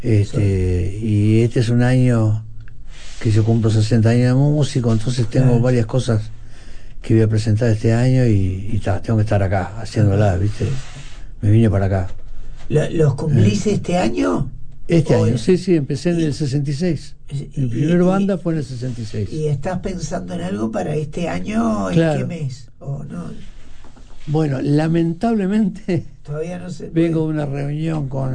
Y este es un año que yo cumplo 60 años de músico, entonces tengo varias cosas que voy a presentar este año y tengo que estar acá haciéndolas, ¿viste? Me vine para acá. ¿Los cumplís este año? Este año, sí, empecé en el 66. Mi primera banda fue en el 66. ¿Y estás pensando en algo para este año? Claro. ¿En qué mes? ¿O no? Bueno, lamentablemente Todavía no sé. vengo de una reunión con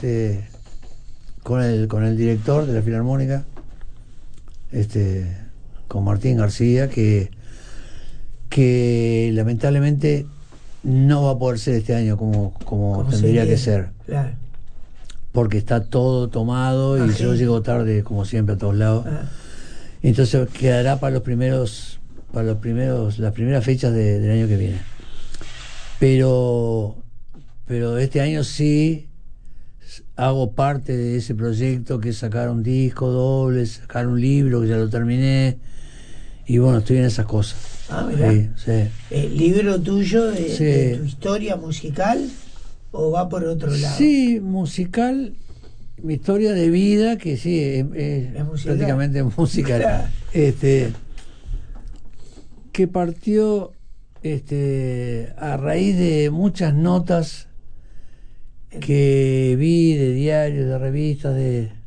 el director de la Filarmónica, con Martín García, que lamentablemente no va a poder ser este año como tendría que ser. Claro. Porque está todo tomado y yo llego tarde, como siempre, a todos lados. Entonces quedará para las primeras fechas del año que viene. Pero este año sí hago parte de ese proyecto, que es sacar un disco doble, sacar un libro, que ya lo terminé, y bueno, estoy en esas cosas. Mirá. Sí. ¿El libro tuyo de tu historia musical o va por otro lado? Sí, musical, mi historia de vida, que sí, es prácticamente musical. Que partió a raíz de muchas notas que vi de diarios, de revistas,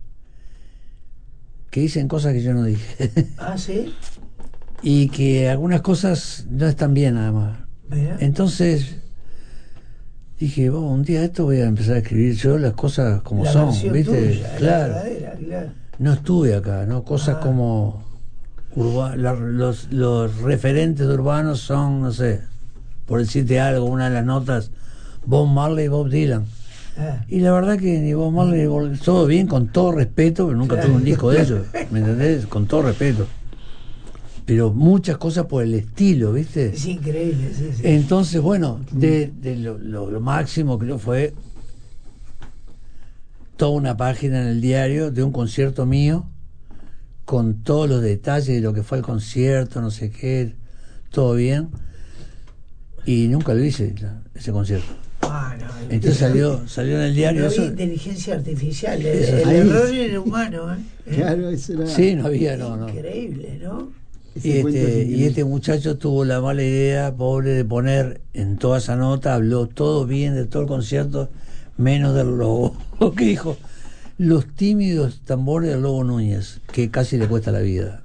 que dicen cosas que yo no dije. ¿Sí? Y que algunas cosas no están bien, nada más. Entonces dije, un día esto voy a empezar a escribir yo las cosas como son, ¿viste? Tuya, claro. Claro. No estuve acá, ¿no? Cosas como los referentes urbanos son, no sé, por decirte algo, una de las notas, Bob Marley y Bob Dylan. Y la verdad que ni Bob Marley, todo bien, con todo respeto, pero nunca tuve un disco de ellos, ¿me entendés? Con todo respeto. Pero muchas cosas por el estilo, ¿viste? Es increíble, sí. Entonces, bueno, de lo máximo que fue toda una página en el diario de un concierto mío, con todos los detalles de lo que fue el concierto, no sé qué, todo bien. Y nunca lo hice, ese concierto. Entonces salió en el diario. No había inteligencia artificial, el error era humano, Claro, eso era. Sí, no había, no. Increíble, ¿no? Y este muchacho tuvo la mala idea, pobre, de poner en toda esa nota, habló todo bien de todo el concierto, menos del Lobo. ¿Qué dijo? Los tímidos tambores del Lobo Núñez, que casi le cuesta la vida.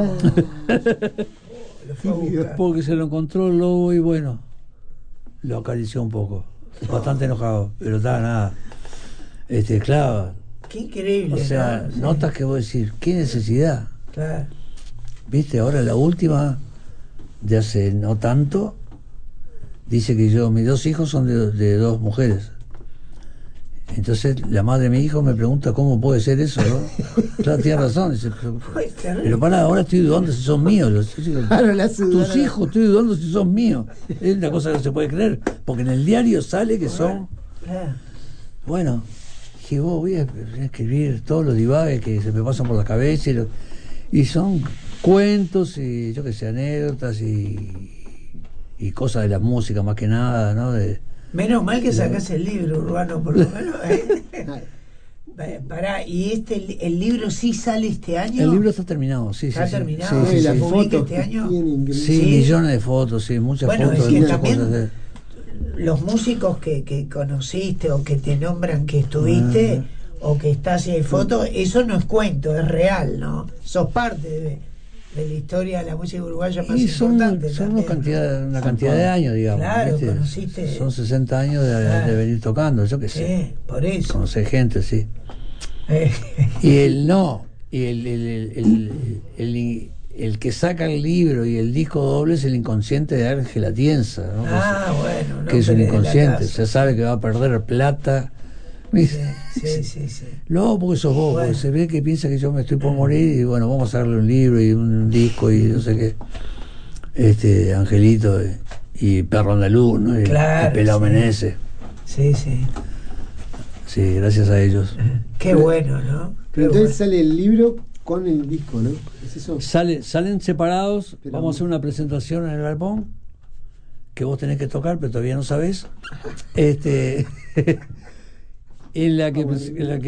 Porque se lo encontró el Lobo y bueno, lo acarició un poco. Bastante enojado, pero estaba nada. Claro. Qué increíble. O sea, ¿no? notas que vos decís, qué necesidad. Claro. Viste, ahora la última, de hace no tanto, dice que mis 2 hijos son de 2 mujeres. Entonces la madre de mi hijo me pregunta cómo puede ser eso, ¿no? Claro, tiene razón. Dice, pero pará, ahora estoy dudando si son míos. Tus hijos, estoy dudando si son míos. Es una cosa que no se puede creer, porque en el diario sale que son. Bueno, dije, voy a escribir todos los divagues que se me pasan por la cabeza y son cuentos y yo que sé, anécdotas y cosas de la música más que nada, ¿no? Menos mal que sacás el libro, Urbano, por lo menos. Pará, ¿y el libro sí sale este año? El libro está terminado, sí. ¿Está terminado? Sí, ¿La publica este año? Sí, millones de fotos, sí, muchas fotos. Es que muchas también cosas los músicos que conociste o que te nombran que estuviste o que estás y hay fotos, eso no es cuento, es real, ¿no? Sos parte de la historia de la música uruguaya más importante. Son una cantidad de años, digamos. Claro, ¿viste? conociste. Son 60 años de venir tocando, yo qué sé. Por eso. Conocer gente, sí. Y el que saca el libro y el disco doble es el inconsciente de Ángel Atienza, ¿no? Bueno, que es un inconsciente, se sabe que va a perder plata. Sí. No, porque sos vos, porque se ve que piensa que yo me estoy por morir y bueno, vamos a darle un libro y un disco y no sé qué. Angelito y Perro Andaluz, ¿no? Claro, y Pelao Meneses. Sí, gracias a ellos. Qué bueno, ¿no? Pero entonces sale el libro con el disco, ¿no? ¿Es eso? Salen separados. Vamos a hacer una presentación en el galpón que vos tenés que tocar, pero todavía no sabés. En la que